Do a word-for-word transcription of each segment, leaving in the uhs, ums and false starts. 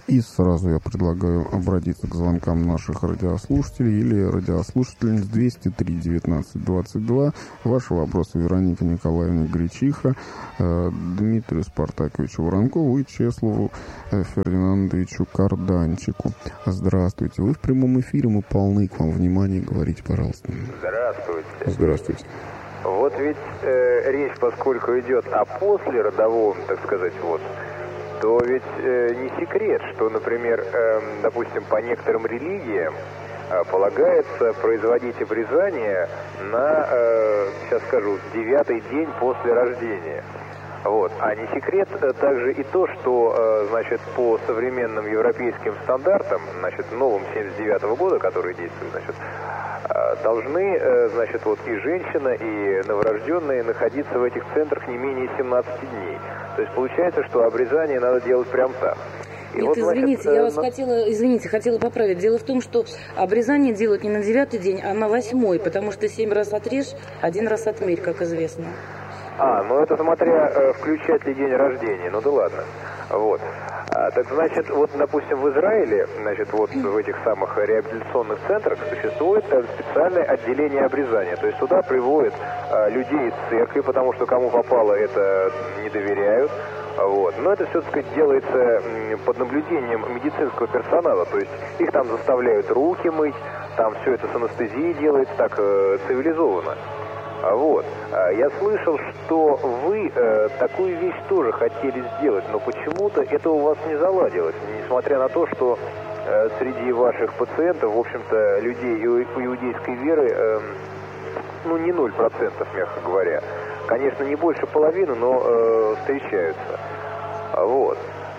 И сразу я предлагаю обратиться к звонкам наших радиослушателей или радиослушательниц двести три девятнадцать двадцать два. Ваши вопросы Веронике Николаевне Гречиха, Дмитрию Спартаковичу Воронкову и Чеслову Фердинандовичу Карданчику. Здравствуйте. Вы в прямом эфире, мы полны к вам внимания. Говорите, пожалуйста. Здравствуйте. Здравствуйте. Вот ведь э, речь, поскольку идет о послеродовом, так сказать, вот, то ведь э, не секрет, что, например, э, допустим, по некоторым религиям э, полагается производить обрезание на, э, сейчас скажу, девятый день после рождения. Вот. А не секрет э, также и то, что, э, значит, по современным европейским стандартам, значит, новым семьдесят девятого года, который действует, значит, э, должны, э, значит, вот и женщина, и новорожденные находиться в этих центрах не менее семнадцати дней. То есть получается, что обрезание надо делать прям так. И Нет, вот, извините, значит, я вас на... хотела, извините, хотела поправить. Дело в том, что обрезание делают не на девятый день, а на восьмой, потому что семь раз отрежь, один раз отмерь, как известно. А, ну это смотря э, включать ли день рождения, ну да ладно. Вот. А, так значит, вот, допустим, в Израиле, значит, вот в этих самых реабилитационных центрах существует э, специальное отделение обрезания. То есть туда приводят э, людей из церкви, потому что кому попало, это не доверяют. Вот. Но это все, так сказать, делается под наблюдением медицинского персонала. То есть их там заставляют руки мыть, там все это с анестезией делается так э, цивилизованно. Вот. Я слышал, что вы э, такую вещь тоже хотели сделать, но почему-то это у вас не заладилось, несмотря на то, что э, среди ваших пациентов, в общем-то, людей иудейской веры, э, ну, не ноль процентов, мягко говоря. Конечно, не больше половины, но э, встречаются. Вот.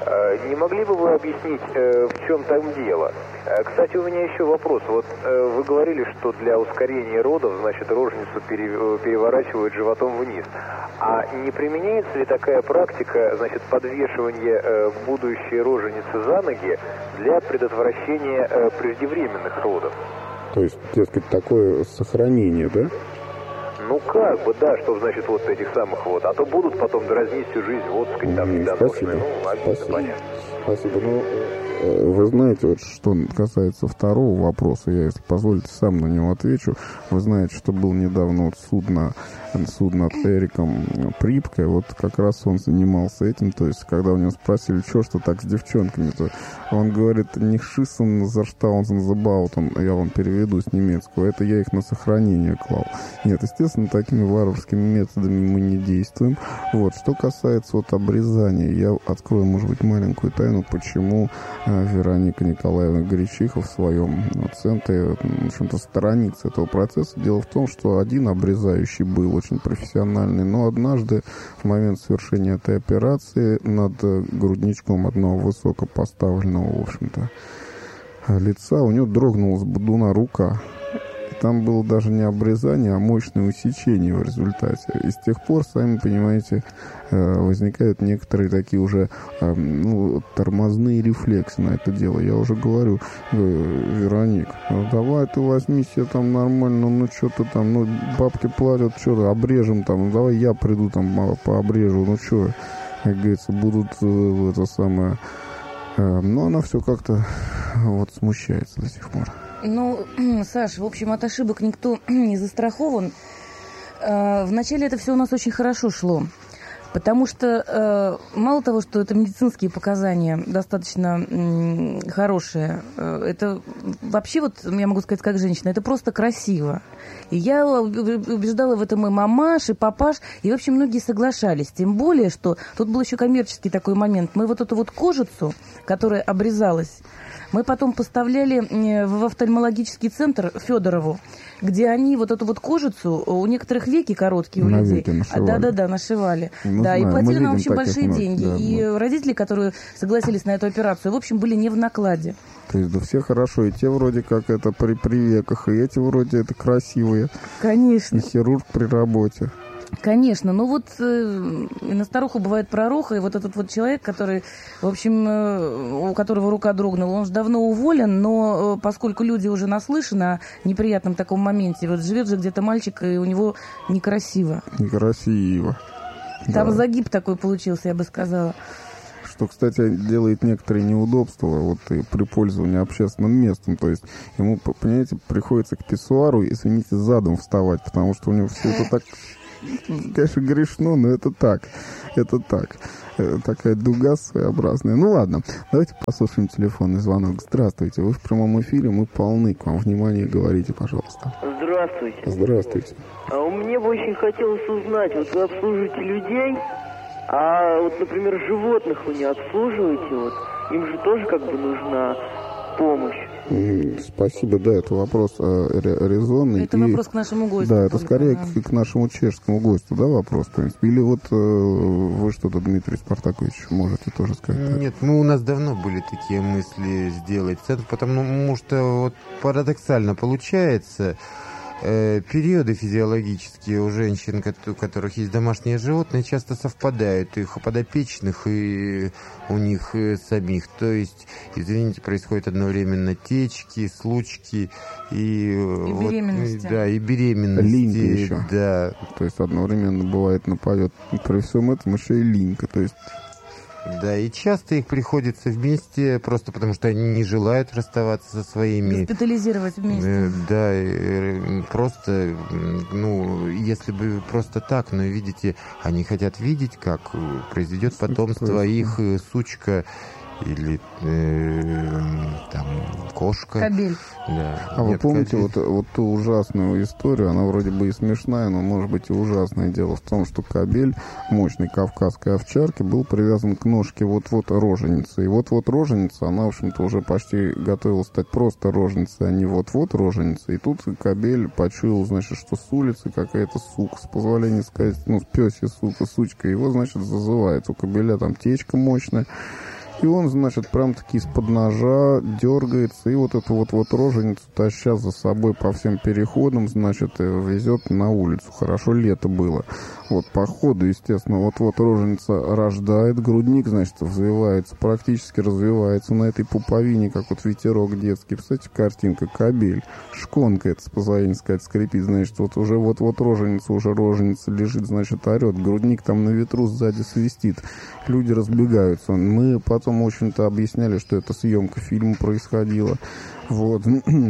Не могли бы вы объяснить, в чем там дело? Кстати, у меня еще вопрос. Вот вы говорили, что для ускорения родов, значит, роженицу переворачивают животом вниз. А не применяется ли такая практика, значит, подвешивания будущей роженицы за ноги для предотвращения преждевременных родов? То есть, так сказать, такое сохранение, да? Ну, как бы, да, чтобы, значит, вот этих самых вот. А то будут потом дразнить всю жизнь, вот, так сказать, там недоношенные. Ну, обидно, понятно. Спасибо. Ну, вы знаете, вот что касается второго вопроса, я, если позволите, сам на него отвечу. Вы знаете, что был недавно вот суд, на, суд над Эриком Припкой, вот как раз он занимался этим, то есть, когда у него спросили, что, что так с девчонками-то, он говорит, не шиссен за штаунсен за баутон, я вам переведу с немецкого, это я их на сохранение клал. Нет, естественно, такими варварскими методами мы не действуем. Вот, что касается вот обрезания, я открою, может быть, маленькую тайну, почему Вероника Николаевна Гречиха в своем ну, центре, в общем-то, сторонится этого процесса. Дело в том, что один обрезающий был очень профессиональный, но однажды в момент совершения этой операции над грудничком одного высокопоставленного, в общем-то, лица у него дрогнула с бодуна рука. Там было даже не обрезание, а мощное усечение в результате. И с тех пор, сами понимаете, возникают некоторые такие уже ну, тормозные рефлексы на это дело. Я уже говорю, Вероник, ну, давай ты возьми себе там нормально, ну что ты там, ну бабки платят, что-то обрежем там, ну давай я приду там пообрежу, ну что, как говорится, будут это самое... Но она все как-то вот смущается до сих пор. Ну, Саш, в общем, от ошибок никто не застрахован. Вначале это все у нас очень хорошо шло. Потому что мало того, что это медицинские показания достаточно хорошие, это вообще, вот я могу сказать как женщина, это просто красиво. И я убеждала в этом и мамаш, и папаш, и, в общем, многие соглашались. Тем более, что тут был еще коммерческий такой момент. Мы вот эту вот кожицу, которая обрезалась, мы потом поставляли в офтальмологический центр Федорову, где они вот эту вот кожицу, у некоторых веки короткие у на людей. Нашивали. А, да-да-да, нашивали. Ну, да, знаю. И платили нам очень таких, большие нас, деньги. да, и да. родители, которые согласились на эту операцию, в общем, были не в накладе. То есть, да все хорошо, и те вроде как это при, при веках, и эти вроде это красивые. Конечно. И хирург при работе. Конечно, ну вот э, на старуху бывает пророха, и вот этот вот человек, который, в общем, э, у которого рука дрогнула, он же давно уволен, но э, поскольку люди уже наслышаны о неприятном таком моменте, вот живет же где-то мальчик, и у него некрасиво. Некрасиво. Там да. загиб такой получился, я бы сказала. что, кстати, делает некоторые неудобства вот и при пользовании общественным местом. То есть ему, понимаете, приходится к писсуару, извините, задом вставать, потому что у него все это так, конечно, грешно, но это так, это так. Такая дуга своеобразная. Ну ладно, давайте послушаем телефонный звонок. Здравствуйте, вы в прямом эфире, мы полны к вам. Внимание, говорите, пожалуйста. Здравствуйте. Здравствуйте. А мне бы очень хотелось узнать, вот вы обслуживаете людей, а вот, например, животных вы не обслуживаете, вот им же тоже как бы нужна помощь. Спасибо, да, это вопрос э, резонный. Это и, вопрос к нашему гостю. Да, это только, скорее да. к, к нашему чешскому гостю, да, вопрос. То есть, или вот э, вы что-то, Дмитрий Спартакович, можете тоже сказать? Нет, ну у нас давно были такие мысли сделать центр, потому что вот парадоксально получается, э, периоды физиологические у женщин, у которых есть домашние животные, часто совпадают, их подопечных и у них самих. То есть, извините, происходят одновременно течки, случки и, и вот, беременности. Да, и беременности. Линька еще. Да. То есть одновременно бывает нападет при всем этом еще и линька. То есть Да, и часто их приходится вместе, просто потому что они не желают расставаться со своими... Госпитализировать вместе. Э, да, э, просто, ну, если бы просто так, но видите, они хотят видеть, как произведет потомство их э, сучка или э, там кошка. Кобель. Да. А вы Нет, помните кобель. вот, вот ту ужасную историю, она вроде бы и смешная, но может быть и ужасная. Дело в том, что кобель мощной кавказской овчарки был привязан к ножке вот-вот роженицы. И вот-вот роженица, она, в общем-то, уже почти готовилась стать просто роженицей, а не вот-вот роженицей. И тут кобель почуял, значит, что с улицы какая-то сука, с позволения сказать, ну, пёсья сука, сучка, его, значит, зазывает. У кобеля там течка мощная. И он, значит, прям-таки из-под ножа дергается, и вот эту вот-вот роженицу, таща за собой по всем переходам, значит, везет на улицу. Хорошо лето было. Вот по ходу, естественно, вот-вот роженица рождает, грудник, значит, взвивается, практически развивается на этой пуповине, как вот ветерок детский. Представляете, картинка, кобель, шконка, это, с позволения сказать, скрипит, значит, вот уже вот-вот роженица, уже роженица лежит, значит, орет, грудник там на ветру сзади свистит. Люди разбегаются. Мы потом, в общем-то, объясняли, что это съемка фильма происходила. Вот.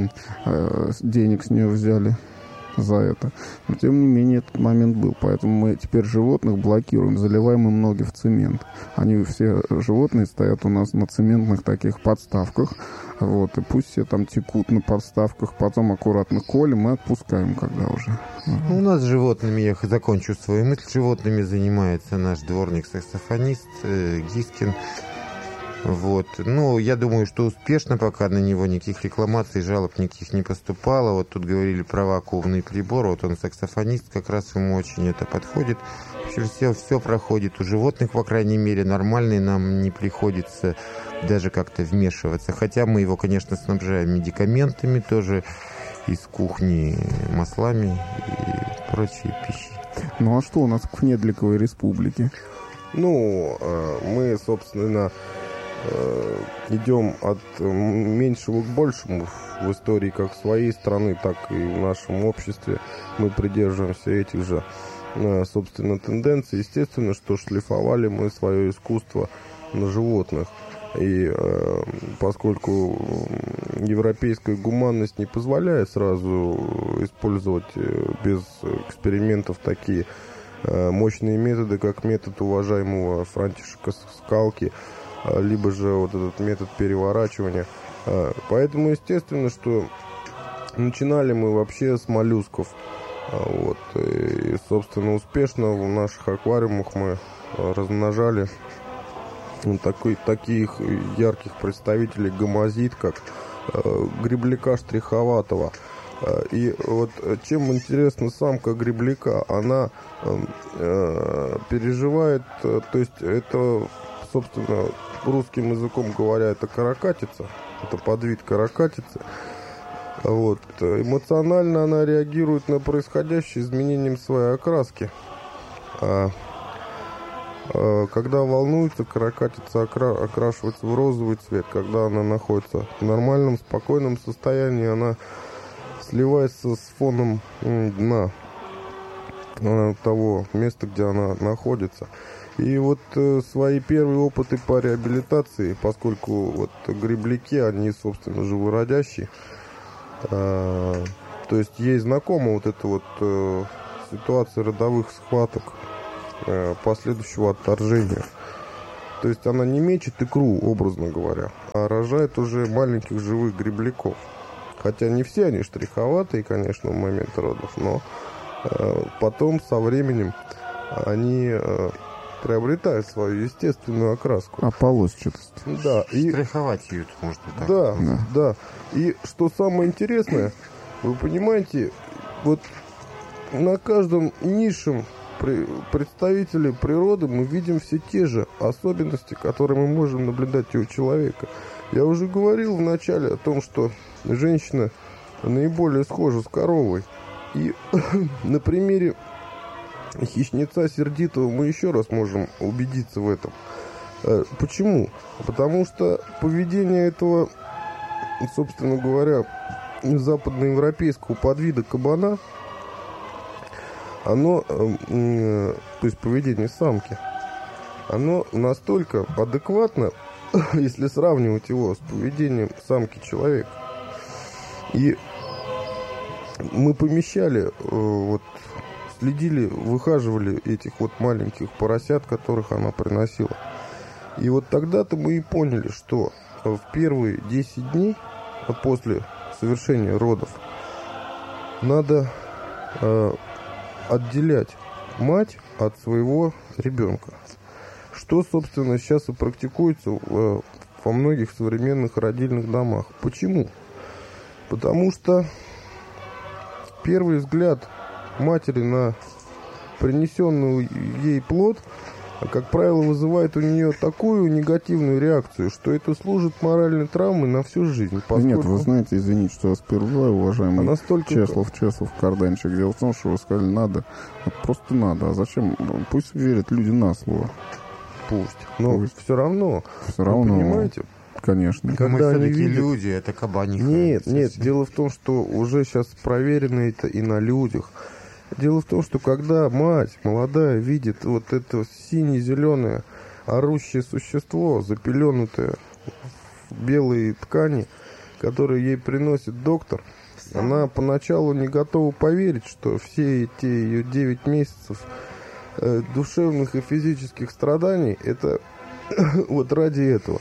Денег с нее взяли за это. Но, тем не менее, этот момент был. Поэтому мы теперь животных блокируем, заливаем им ноги в цемент. Они все, животные, стоят у нас на цементных таких подставках. Вот. И пусть все там текут на подставках. Потом аккуратно колем и отпускаем, когда уже. Ну, у нас с животными, я закончу свою мысль, животными занимается наш дворник-саксофонист э, Гискин. Вот. Ну, я думаю, что успешно, пока на него никаких рекламаций, жалоб никаких не поступало. Вот тут говорили про вакуумный прибор, вот он саксофонист, как раз ему очень это подходит. В общем, все, все проходит у животных, по крайней мере, нормальный, нам не приходится даже как-то вмешиваться. Хотя мы его, конечно, снабжаем медикаментами тоже, из кухни маслами и прочей пищей. Ну, а что у нас в Недликовой республике? Ну, мы, собственно, идем от меньшего к большему в истории как своей страны, так и в нашем обществе. Мы придерживаемся этих же, собственно, тенденций. Естественно, что шлифовали мы свое искусство на животных. И э, поскольку европейская гуманность не позволяет сразу использовать без экспериментов такие э, мощные методы, как метод уважаемого Франтишека Скалки, либо же вот этот метод переворачивания. Поэтому, естественно, что начинали мы вообще с моллюсков. Вот. И, собственно, успешно в наших аквариумах мы размножали такой, таких ярких представителей гомозид, как гребляка штриховатого. И вот чем интересна самка гребляка, она э, переживает, то есть это, собственно, русским языком говоря, это каракатица, это подвид каракатицы. Вот. Эмоционально она реагирует на происходящее изменением своей окраски. А, а, когда волнуется, каракатица окра... окрашивается в розовый цвет. Когда она находится в нормальном, спокойном состоянии, она сливается с фоном дна того места, где она находится. И вот э, свои первые опыты по реабилитации, поскольку вот гребляки, они, собственно, живородящие, э, то есть ей знакома вот эта вот э, ситуация родовых схваток, э, последующего отторжения. То есть она не мечет икру, образно говоря, а рожает уже маленьких живых гребляков. Хотя не все они штриховатые, конечно, в момент родов, но э, потом со временем они э, приобретают свою естественную окраску. Ополосчатость. Да, и Штриховать ее, может быть, так. да, Да. да. И что самое интересное, вы понимаете, вот на каждом низшем при- представителе природы мы видим все те же особенности, которые мы можем наблюдать и у человека. Я уже говорил в начале о том, что женщина наиболее схожа с коровой. И на примере хищнеца сердитого мы еще раз можем убедиться в этом. Э, Почему? Потому что поведение этого, собственно говоря, западноевропейского подвида кабана, оно, э, э, то есть поведение самки, оно настолько адекватно, если сравнивать его с поведением самки человека. И мы помещали, э, вот, следили, выхаживали этих вот маленьких поросят, которых она приносила. И вот тогда-то мы и поняли, что в первые десять дней после совершения родов надо э, отделять мать от своего ребенка. Что, собственно, сейчас и практикуется э, во многих современных родильных домах. Почему? Потому что первый взгляд матери на принесенный ей плод, как правило, вызывает у нее такую негативную реакцию, что это служит моральной травмой на всю жизнь. Поскольку... Нет, вы знаете, извините, что я вас перебиваю, уважаемый настолько... Чеслов, Чеслов, Карданчик. Дело в том, что вы сказали, надо, вот просто надо. А зачем? Пусть верят люди на слово. Пусть. Но Пусть. все равно, Все равно, вы понимаете? Конечно. Мы Когда они все-таки видят- люди, это кабаниха. Нет, Совсем. нет, дело в том, что уже сейчас проверено это и на людях. Дело в том, что когда мать молодая видит вот это сине-зеленое орущее существо, запеленутое в белые ткани, которые ей приносит доктор, она поначалу не готова поверить, что все эти ее девять месяцев э, душевных и физических страданий, это вот ради этого.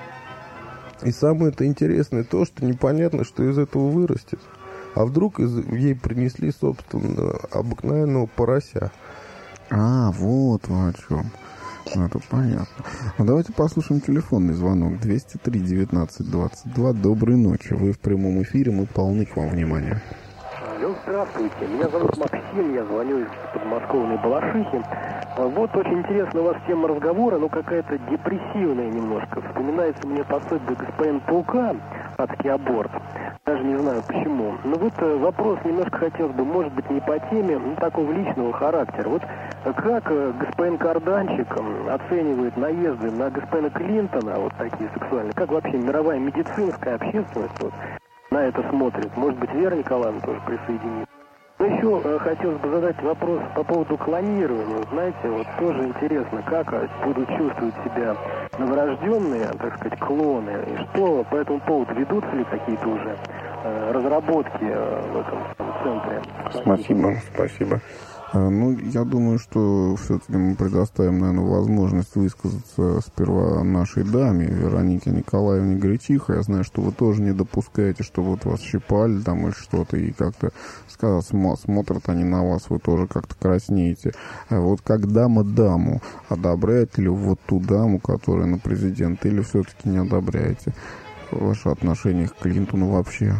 И самое это интересное то, что непонятно, что из этого вырастет. А вдруг из, ей принесли, собственно, обыкновенного порося. А, вот вы о чем. Ну, это понятно. Ну, давайте послушаем телефонный звонок. двести три девятнадцать двадцать два. Доброй ночи. Вы в прямом эфире, мы полны к вам внимания. Алло, здравствуйте. Меня зовут Максим, я звоню из подмосковной Балашихи. Вот очень интересная у вас тема разговора, но какая-то депрессивная немножко. Вспоминается мне пособие господина Паука «Адский аборт». Даже не знаю почему. Но вот э, вопрос немножко хотелось бы, может быть, не по теме, но такого личного характера. Вот э, как э, господин Карданчик э, оценивает наезды на господина Клинтона, вот такие сексуальные, как вообще мировая медицинская общественность вот, на это смотрит? Может быть, Вера Николаевна тоже присоединится. Но еще э, хотелось бы задать вопрос по поводу клонирования. Вот, знаете, вот тоже интересно, как э, будут чувствовать себя новорожденные, так сказать, клоны, и что по этому поводу ведутся ли какие-то уже э, разработки э, в этом центре? Спасибо, спасибо. А, Ну, я думаю, что все-таки мы предоставим, наверное, возможность высказаться сперва нашей даме, Веронике Николаевне Гречиха. Я знаю, что вы тоже не допускаете, что вот вас щипали там или что-то, и как-то сказал, смо- смотрят они на вас, вы тоже как-то краснеете. А вот как дама даму, одобряете ли вот ту даму, которая на президента, или все-таки не одобряете ваше отношение к Клинтону вообще?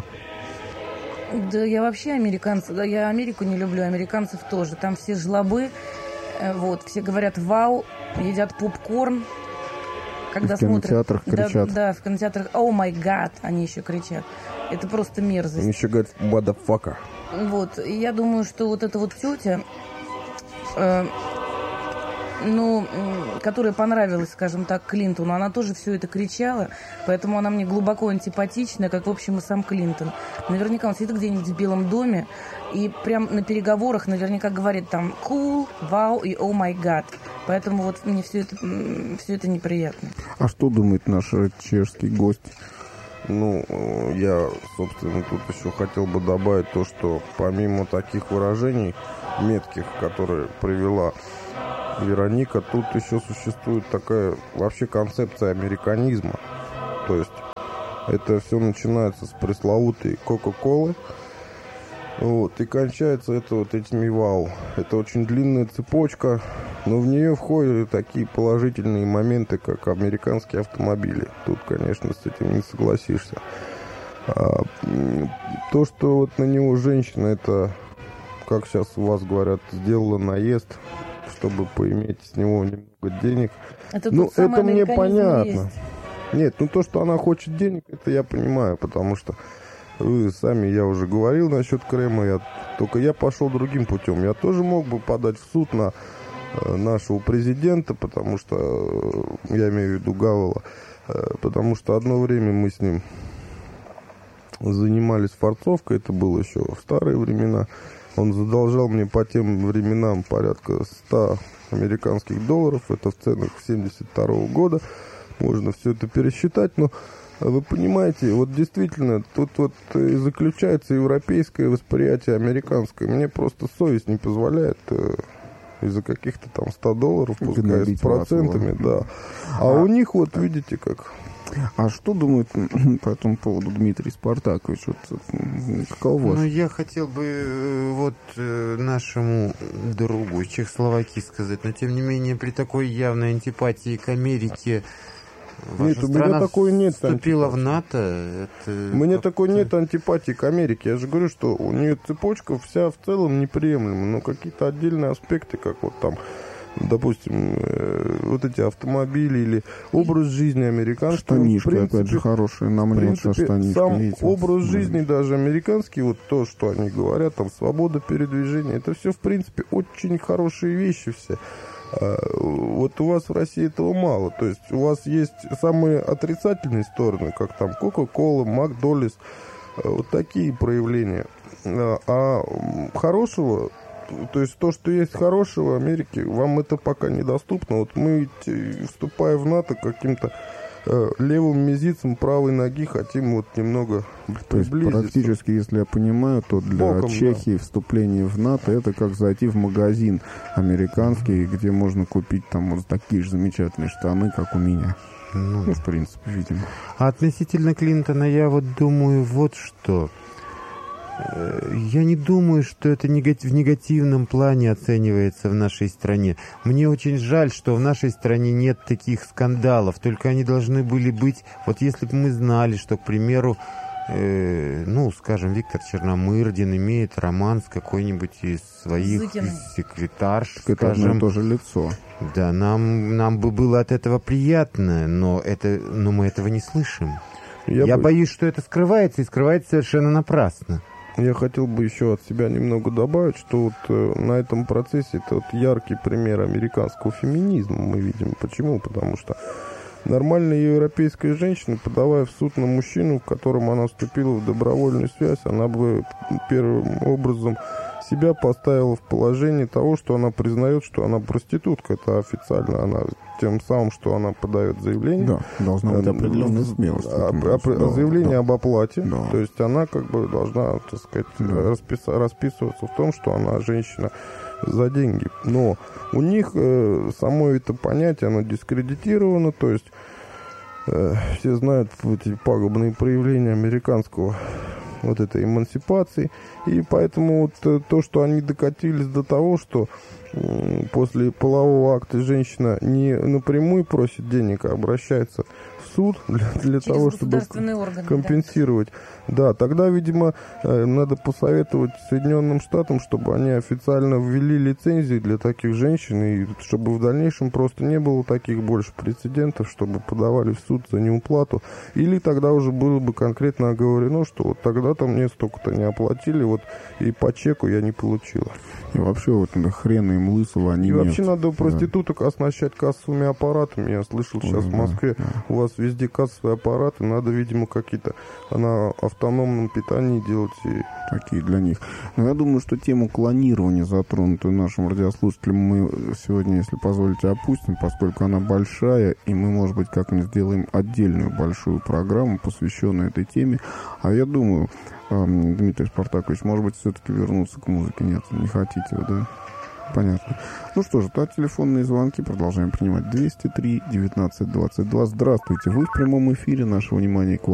Да я вообще американцев, да я Америку не люблю, американцев тоже. Там все жлобы, э, вот, все говорят вау, едят попкорн. Когда в кинотеатрах смотрят, кричат. Да, да, в кинотеатрах «О май гад» они еще кричат. Это просто мерзость. Они еще говорят «motherfucker». Вот, и я думаю, что вот эта вот тетя, э, ну, которая понравилась, скажем так, Клинтону, она тоже все это кричала, поэтому она мне глубоко антипатична, как, в общем, и сам Клинтон. Наверняка он сидит где-нибудь в Белом доме и прям на переговорах наверняка говорит там «cool», «вау» и «oh my god». Поэтому вот мне все это, все это неприятно. А что думает наш чешский гость? Ну, я, собственно, тут еще хотел бы добавить то, что помимо таких выражений метких, которые привела Вероника, тут еще существует такая вообще концепция американизма. То есть это все начинается с пресловутой Кока-Колы, вот, и кончается это вот этими вау. Это очень длинная цепочка, но в нее входят такие положительные моменты, как американские автомобили. Тут, конечно, с этим не согласишься. А, то, что вот на него женщина, это, как сейчас у вас говорят, сделала наезд, чтобы поиметь с него немного денег. Это ну, это мне понятно. Есть. Нет, ну то, что она хочет денег, это я понимаю, потому что вы сами, я уже говорил насчет Крема, я, только я пошел другим путем. Я тоже мог бы подать в суд на э, нашего президента, потому что, э, я имею в виду Гавела, э, потому что одно время мы с ним занимались форцовкой, это было еще в старые времена. Он задолжал мне по тем временам порядка ста американских долларов, это в ценах семьдесят второго года. Можно все это пересчитать, но вы понимаете, вот действительно, тут вот и заключается европейское восприятие американское. Мне просто совесть не позволяет э, из-за каких-то там ста долларов, пускай с процентами, да. А, а у них вот видите как... А что думает по этому поводу Дмитрий Спартакович? Вот, каково ваш? Ну, я хотел бы вот нашему другу Чехословакии сказать, но тем не менее при такой явной антипатии к Америке ваша нет, страна у меня такой нет вступила антипатии. в НАТО. Это у меня такой нет антипатии к Америке. Я же говорю, что у нее цепочка вся в целом неприемлема, но какие-то отдельные аспекты, как вот там, допустим, э, вот эти автомобили или образ жизни американский. Штанишки, принципе, опять же, хорошие. На мне вот штанишки. Сам видите, образ вот, жизни даже американский, вот то, что они говорят, там, свобода передвижения, это все, в принципе, очень хорошие вещи все. А, вот у вас в России этого мало. То есть у вас есть самые отрицательные стороны, как там Кока-Кола, Макдональдс, вот такие проявления. А, а хорошего... То есть то, что есть хорошего в Америке, вам это пока недоступно. Вот мы, вступая в НАТО, каким-то э, левым мизицем правой ноги хотим вот немного то есть приблизиться. практически, если я понимаю, то для Боком, Чехии да. вступление в НАТО это как зайти в магазин американский, где можно купить там вот такие же замечательные штаны, как у меня. Ну, ну в принципе, видимо. А относительно Клинтона я вот думаю вот что... Я не думаю, что это в негативном плане оценивается в нашей стране. Мне очень жаль, что в нашей стране нет таких скандалов. Только они должны были быть... Вот если бы мы знали, что, к примеру, э, ну, скажем, Виктор Черномырдин имеет роман с какой-нибудь из своих Зыкиным. секретарш, Это скажем... одно и то же лицо. Да, нам, нам бы было от этого приятно, но, это, но мы этого не слышим. Я, Я бы... боюсь, что это скрывается, и скрывается совершенно напрасно. Я хотел бы еще от себя немного добавить, что вот э, на этом процессе это вот яркий пример американского феминизма мы видим. Почему? Потому что нормальная европейская женщина, подавая в суд на мужчину, в котором она вступила в добровольную связь, она бы первым образом себя поставила в положение того, что она признает, что она проститутка. Это официально она тем самым, что она подает заявление. Да, должна быть определенная смелость. Об, об, да, заявление да. об оплате. Да. То есть она как бы должна, так сказать, да. распис, расписываться в том, что она женщина за деньги. Но у них э, само это понятие, оно дискредитировано. То есть э, все знают эти пагубные проявления американского вот этой эмансипации. И поэтому вот то, что они докатились до того, что после полового акта женщина не напрямую просит денег, а обращается в суд для, для того, чтобы органы, компенсировать. Да. да, тогда, видимо, надо посоветовать Соединенным Штатам, чтобы они официально ввели лицензии для таких женщин, и чтобы в дальнейшем просто не было таких больше прецедентов, чтобы подавали в суд за неуплату. Или тогда уже было бы конкретно оговорено, что вот тогда-то мне столько-то не оплатили, вот и по чеку я не получила. И вообще вот хрена им лысого они И нет. вообще надо проституток да. оснащать кассовыми аппаратами. Я слышал, сейчас Ой, в Москве да, да. у вас везде кассовые аппараты. Надо, видимо, какие-то на автономном питании делать. И... Такие для них. Но я думаю, что тему клонирования, затронутую нашим радиослушателям, мы сегодня, если позволите, опустим, поскольку она большая, и мы, может быть, как-нибудь сделаем отдельную большую программу, посвященную этой теме. А я думаю, Дмитрий Спартакович, может быть, все-таки вернуться к музыке? Нет, не хотите вы, да? Понятно. Ну что же, то телефонные звонки продолжаем принимать. двести три девятнадцать двадцать два. Здравствуйте, вы в прямом эфире. Наше внимание к